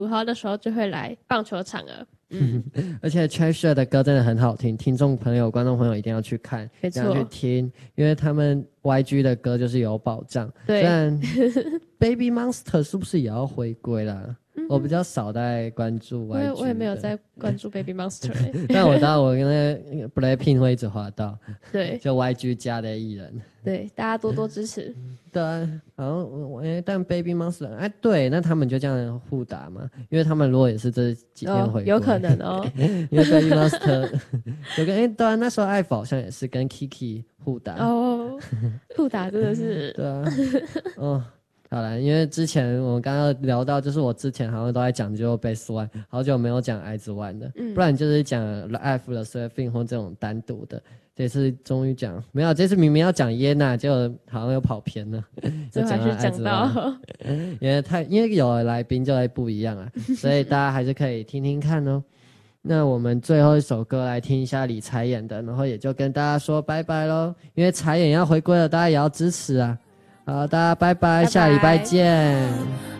5号的时候就会来棒球场了。 而且 Treasure 的歌真的很好听，听众朋友、观众朋友一定要去看， 没错， 一定要去听，因为他们 YG 的歌就是有保障。 对， 虽然 Baby Monster 是不是也要回归啦？我比较少在关注 YG， 我也没有在关注 Baby Monster 但我知道我跟那个 Blackpink 会一直滑到， 对， 就 YG 家的艺人， 对，大家多多支持。 对啊，然后但 Baby Monster， 哎，对，那他们就这样互打嘛，因为他们如果也是这几天回归， 有可能哦， 因为 Baby Monster 有个对啊，那时候爱否好像也是跟 Kiki 互打哦，互打真的是对啊，哦。好了，因为之前我们刚刚聊到，就是我之前好像都在讲究 Best One， 好久没有讲 IZ ONE 的，不然就是讲 F 的 Surfing 或这种单独的。这次终于讲没有，这次明明要讲耶娜，结果好像又跑偏了， 就还是讲到， 因为有来宾就会不一样啊，所以大家还是可以听听看哦。那我们最后一首歌来听一下李彩演的，然后也就跟大家说拜拜咯，因为彩演要回归了，大家也要支持啊。好，大家拜拜，下礼拜见。